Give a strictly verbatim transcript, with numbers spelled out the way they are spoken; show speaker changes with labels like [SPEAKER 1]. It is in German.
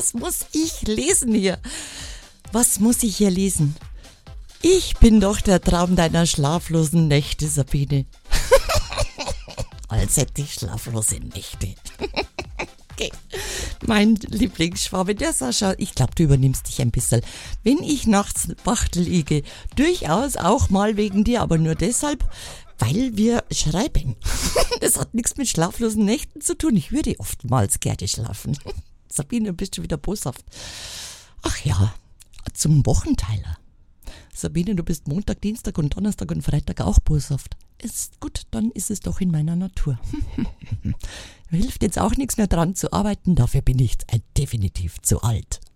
[SPEAKER 1] Was muss ich lesen hier? Was muss ich hier lesen? Ich bin doch der Traum deiner schlaflosen Nächte, Sabine. Als hätte ich schlaflose Nächte. Okay. Mein Lieblingsschwabe, der Sascha, ich glaube, du übernimmst dich ein bisschen. Wenn ich nachts wach liege, durchaus auch mal wegen dir, aber nur deshalb, weil wir schreiben. Das hat nichts mit schlaflosen Nächten zu tun. Ich würde oftmals gerne schlafen. Sabine, bist du wieder boshaft? Ach ja, zum Wochenteiler. Sabine, du bist Montag, Dienstag und Donnerstag und Freitag auch boshaft. Ist gut, dann ist es doch in meiner Natur. Hilft jetzt auch nichts mehr dran zu arbeiten, dafür bin ich definitiv zu alt.